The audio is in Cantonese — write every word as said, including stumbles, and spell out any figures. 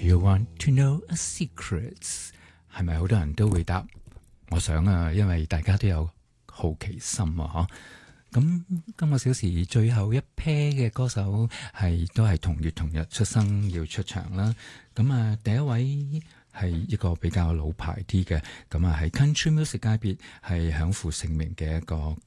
You want to know a secret？ 係咪好多人都會答？我想啊，因為大家都有好奇心啊，嗬。咁今個小時最後一 pair 嘅歌手係都係同月同日出生要出場啦。咁啊，第一位係一個比較老牌啲嘅，咁啊係 Country Music 界別係享負盛名嘅一個